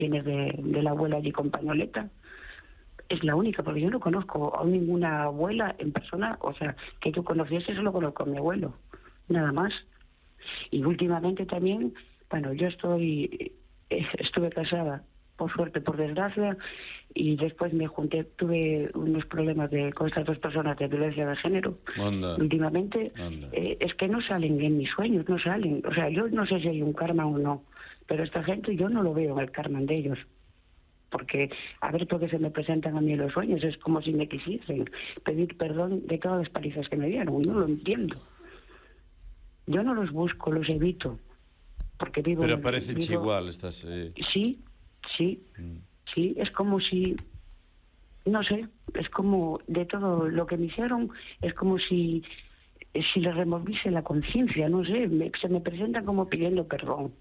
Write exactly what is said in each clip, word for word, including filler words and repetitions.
viene de, de la abuela allí con pañoleta. Es la única, porque yo no conozco a ninguna abuela en persona, o sea, que yo conociese, solo conozco a mi abuelo, nada más. Y últimamente también, bueno, yo estoy, estuve casada, por suerte, por desgracia, y después me junté, tuve unos problemas de, con estas dos personas de violencia de género. Anda. Últimamente, Anda. Eh, es que no salen en mis sueños, no salen. O sea, yo no sé si hay un karma o no, pero esta gente yo no lo veo en el karma de ellos. Porque a ver por qué se me presentan a mí en los sueños, es como si me quisiesen pedir perdón de todas las palizas que me dieron, no lo entiendo. Yo no los busco, los evito, porque vivo... Pero parecen vivo... igual, estás... Eh... Sí, sí, mm. sí, es como si... No sé, es como de todo lo que me hicieron, es como si, si les removiese la conciencia, no sé, me, se me presentan como pidiendo perdón.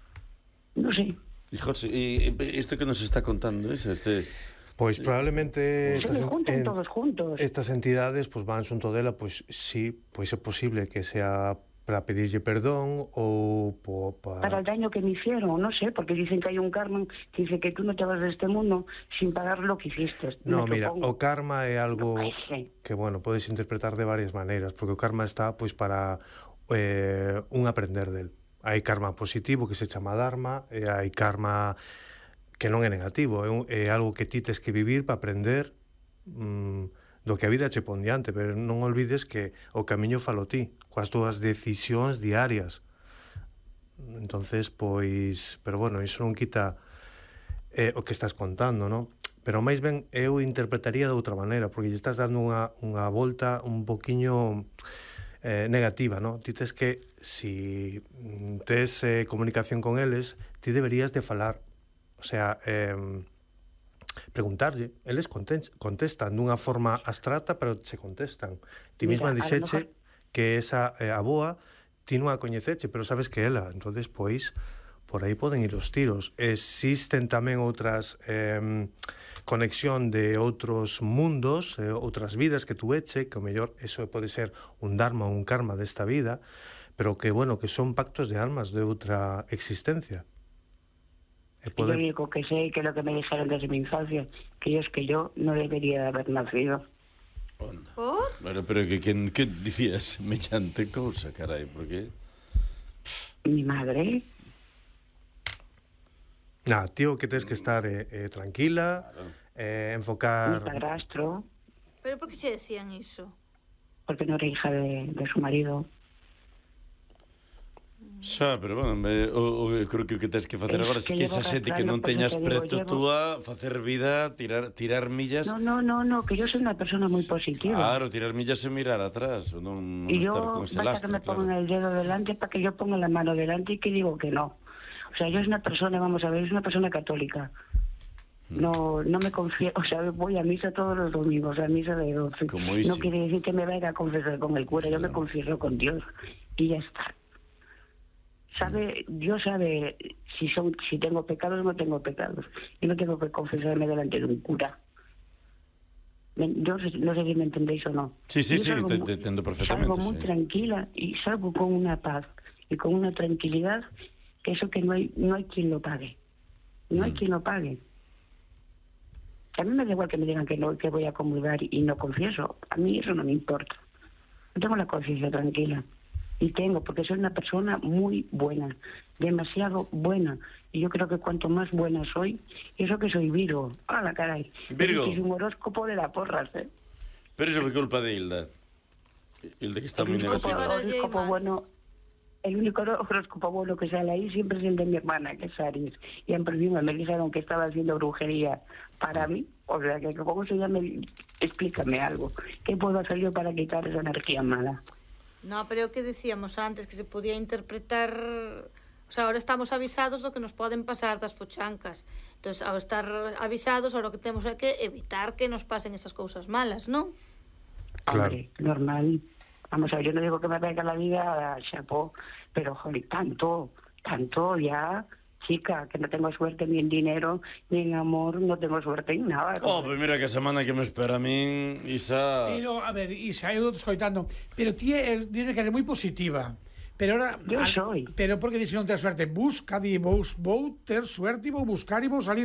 No sé. Y José, y isto que nos está contando, es este... Pois probablemente estas, en, todos juntos. estas entidades pues, van xunto dela, pois sí, pois é posible que sea para pedirlle perdón ou po, pa... para el daño que me hicieron, no sé, porque dicen que hay un karma que dice que tú no te vas de este mundo sin pagar lo que hiciste. No, mira, o karma é algo no, que, bueno, podes interpretar de varias maneiras, porque o karma está pois para eh, un aprender del. Hai karma positivo que se chama dharma e hai karma que non é negativo, é, un, é algo que ti tes que vivir para aprender mmm, do que a vida che pon diante, pero non olvides que o camiño falo ti, coas túas decisións diarias. Entonces, pois, pero bueno, iso non quita eh, o que estás contando, non? Pero máis ben eu interpretaría de outra maneira, porque lle estás dando unha, unha volta un poquiño eh, negativa, non? Ti tes que, si tes eh, comunicación con eles, ti deberías de falar, o sea, eh, preguntarlle, eles contestan dunha forma abstracta, pero se contestan. Ti mesma dixeche mejor... que esa eh, aboa ti non a coñeceche, pero sabes que ela, entonces pois por aí poden ir os tiros. Existen tamén outras eh, conexión de outros mundos, eh, outras vidas que tu eche, que o mellor eso pode ser un dharma ou un karma desta vida, pero que, bueno, que son pactos de almas de outra existencia. Poder... Yo digo que sé que lo que me dijeron desde mi infancia, que es que yo no debería de haber nacido. ¿Oh? Bueno, pero que quen que dicías semellante cousa, carai, porque mi madre. Nah, tío, que tens que estar eh, eh, tranquila, claro. eh, enfocar... Mi padrastro. ¿Pero por qué se decían eso? Porque no era hija de, de su marido. Xa, pero bueno, me, o, o, creo que o que tens que facer agora é que, que esa xente que non teñas preto túa, facer vida, tirar tirar millas. No, no, no, no, que yo soy una persona muy positiva. Claro, tirar millas e mirar atrás, non, non y estar yo, con ese basta lastre, que me claro. pongan el dedo delante para que yo ponga la mano delante y que digo que no. O sea, yo es una persona, vamos a ver, es una persona católica. No, no me confieso, o sea, voy a misa todos los domingos, a misa de doce. No quiere decir que me vaya a confesar con el cura, yo claro. me confieso con Dios y ya está. Sabe, Dios sabe si son, si tengo pecados o no tengo pecados. Yo no tengo que confesarme delante de un cura. Yo no sé si me entendéis o no. Sí, sí, sí, te, te entiendo perfectamente. Salgo muy sí. tranquila y salgo con una paz y con una tranquilidad que eso que no hay, no hay quien lo pague. No mm. hay quien lo pague. A mí me da igual que me digan que no, que voy a comulgar y no confieso. A mí eso no me importa. Yo tengo la conciencia tranquila. Y tengo, porque soy una persona muy buena, demasiado buena. Y yo creo que cuanto más buena soy, y eso que soy Virgo, ¡ah, la caray! Virgo. Es un horóscopo de la porras, ¿eh? Pero eso fue culpa de Hilda. Hilda que está muy negativa. El horóscopo bueno, el único horóscopo bueno que sale ahí siempre es el de mi hermana, que es Aries. Y en principio me dijeron que estaba haciendo brujería para mí. O sea, que como se llame, explícame algo. ¿Qué puedo hacer yo para quitar esa energía mala? No, pero o que decíamos antes, que se podía interpretar... O sea, ahora estamos avisados do que nos poden pasar das fochancas. Entón, ao estar avisados, ahora o que temos é que evitar que nos pasen esas cousas malas, non? Claro. Hombre, normal. Vamos a ver, yo no digo que me venga la vida a chapó, pero, joder, tanto, tanto ya... Chica, que no tengo suerte ni en dinero, ni en amor, no tengo suerte en nada. Oh, pues mira que semana que me espera a min, Isa... Pero, a ver, Isa, eu estou escoitando, pero ti dime que eres moi positiva, Pero ahora, yo al, soy. Pero porque dice non ter suerte, busca, di, vou, vou ter suerte e vou buscar e vou salir.